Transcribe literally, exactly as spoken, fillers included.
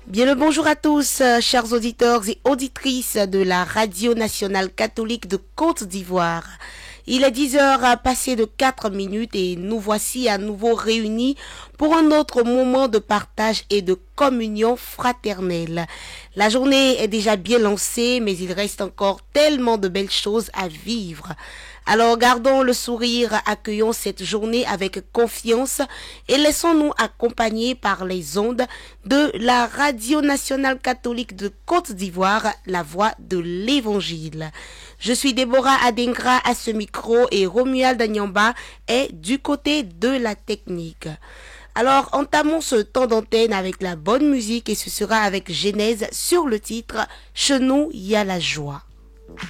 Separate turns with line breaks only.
Bien le bonjour à tous, euh, chers auditeurs et auditrices de la Radio nationale catholique de Côte d'Ivoire. Il est dix heures passé de quatre minutes et nous voici à nouveau réunis pour un autre moment de partage et de communion fraternelle. La journée est déjà bien lancée, mais il reste encore tellement de belles choses à vivre. Alors gardons le sourire, accueillons cette journée avec confiance et laissons-nous accompagner par les ondes de la Radio nationale catholique de Côte d'Ivoire, la voix de l'Évangile. Je suis Déborah Adengra à ce micro et Romuald Nyamba est du côté de la technique. Alors entamons ce temps d'antenne avec la bonne musique et ce sera avec Genèse sur le titre « Chez nous, il y a la joie ».